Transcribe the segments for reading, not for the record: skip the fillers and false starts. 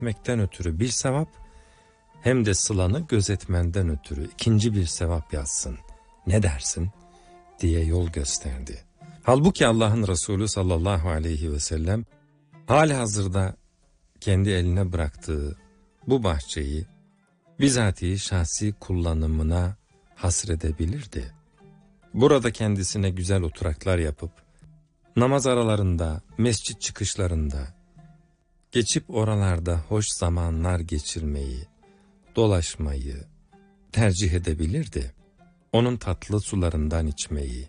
etmekten ötürü bir sevap, hem de sılanı gözetmenden ötürü ikinci bir sevap yazsın. Ne dersin? Diye yol gösterdi. Halbuki Allah'ın Resulü sallallahu aleyhi ve sellem halihazırda kendi eline bıraktığı bu bahçeyi bizatihi şahsi kullanımına hasredebilirdi. Burada kendisine güzel oturaklar yapıp namaz aralarında, mescit çıkışlarında geçip oralarda hoş zamanlar geçirmeyi, dolaşmayı tercih edebilirdi. Onun tatlı sularından içmeyi,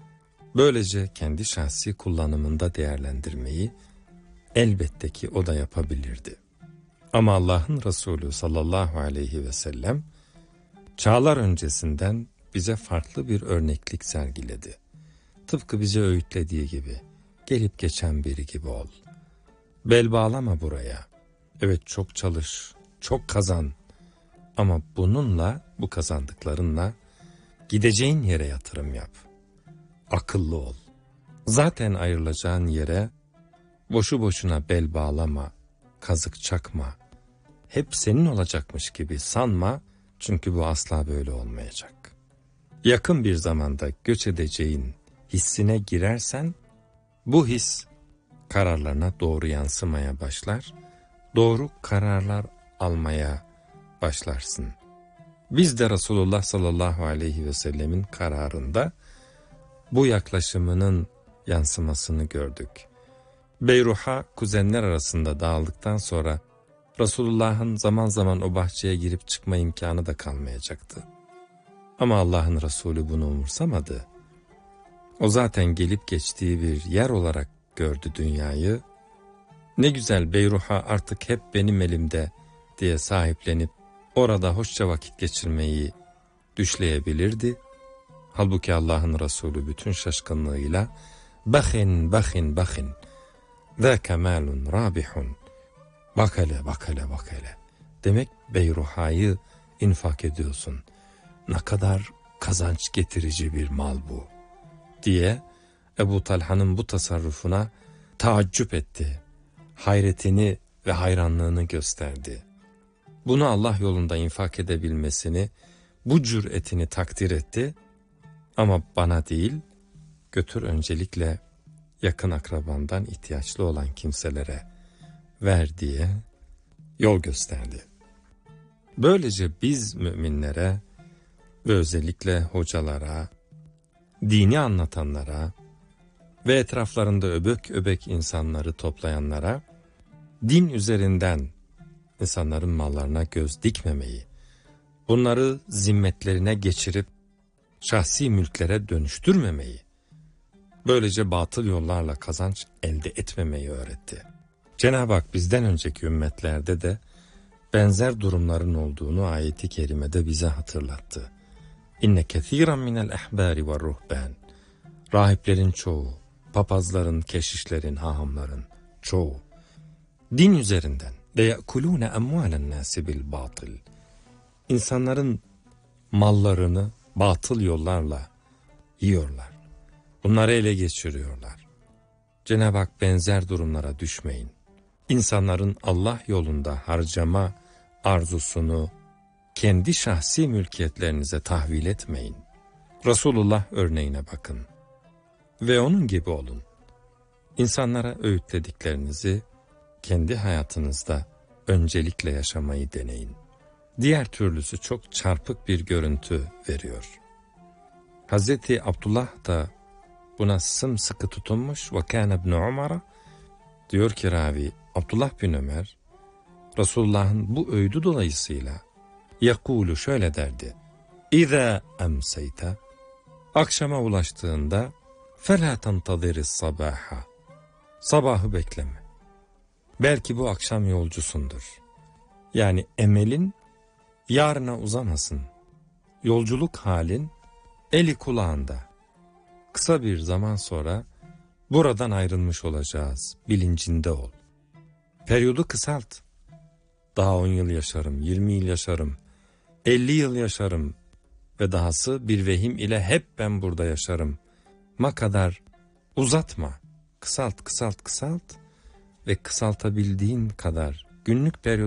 böylece kendi şahsi kullanımında değerlendirmeyi elbette ki o da yapabilirdi. Ama Allah'ın Resulü sallallahu aleyhi ve sellem çağlar öncesinden bize farklı bir örneklik sergiledi. Tıpkı bize öğütlediği gibi, gelip geçen biri gibi ol. Bel bağlama buraya. Evet, çok çalış, çok kazan. Ama bununla, bu kazandıklarınla gideceğin yere yatırım yap. Akıllı ol. Zaten ayrılacağın yere boşu boşuna bel bağlama, kazık çakma. Hep senin olacakmış gibi sanma, çünkü bu asla böyle olmayacak. Yakın bir zamanda göç edeceğin hissine girersen, bu his kararlarına doğru yansımaya başlar, doğru kararlar almaya başlarsın. Biz de Resulullah sallallahu aleyhi ve sellemin kararında bu yaklaşımının yansımasını gördük. Beyruha kuzenler arasında dağıldıktan sonra Resulullah'ın zaman zaman o bahçeye girip çıkma imkanı da kalmayacaktı. Ama Allah'ın Resulü bunu umursamadı. O zaten gelip geçtiği bir yer olarak gördü dünyayı. Ne güzel, Beyruha artık hep benim elimde diye sahiplenip orada hoşça vakit geçirmeyi düşleyebilirdi. Halbuki Allah'ın Resulü bütün şaşkınlığıyla "Bakhin, bakhin, bakhin, zâke mâlun râbihun." Bak hele, bak hele, bak hele. Demek Beyruha'yı infak ediyorsun. Ne kadar kazanç getirici bir mal bu, diye Ebu Talha'nın bu tasarrufuna taaccüp etti. Hayretini ve hayranlığını gösterdi. Bunu Allah yolunda infak edebilmesini, bu cüretini takdir etti. Ama bana değil, götür öncelikle yakın akrabandan ihtiyaçlı olan kimselere ver diye yol gösterdi. Böylece biz müminlere ve özellikle hocalara, dini anlatanlara ve etraflarında öbek öbek insanları toplayanlara din üzerinden insanların mallarına göz dikmemeyi, bunları zimmetlerine geçirip şahsi mülklere dönüştürmemeyi, böylece batıl yollarla kazanç elde etmemeyi öğretti. Cenab-ı Hak bizden önceki ümmetlerde de benzer durumların olduğunu ayeti kerimede bize hatırlattı. İnne kethiran minel ehbari ve ruhban. Rahiplerin çoğu, papazların, keşişlerin, hahamların çoğu din üzerinden leyekulune emvalen nasi bil batıl. İnsanların mallarını batıl yollarla yiyorlar. Bunları ele geçiriyorlar. Cenab-ı Hak benzer durumlara düşmeyin. İnsanların Allah yolunda harcama arzusunu kendi şahsi mülkiyetlerinize tahvil etmeyin. Resulullah örneğine bakın ve onun gibi olun. İnsanlara öğütlediklerinizi kendi hayatınızda öncelikle yaşamayı deneyin. Diğer türlüsü çok çarpık bir görüntü veriyor. Hazreti Abdullah da buna sımsıkı tutunmuş. Ve kâne ibn Umar'a, diyor ki ravi, Abdullah bin Ömer Resulullah'ın bu öğüdü dolayısıyla yakulu şöyle derdi: İzâ emseyte, akşama ulaştığında felâ tentaziri's sabâha, sabahı bekleme. Belki bu akşam yolcusundur. Yani emelin yarına uzamasın. Yolculuk halin eli kulağında. Kısa bir zaman sonra buradan ayrılmış olacağız, bilincinde ol. Periyodu kısalt. Daha 10 yıl yaşarım, 20 yıl yaşarım, 50 yıl yaşarım ve dahası bir vehim ile hep ben burada yaşarım ma kadar uzatma. Kısalt, kısalt, kısalt ve kısaltabildiğin kadar günlük periyot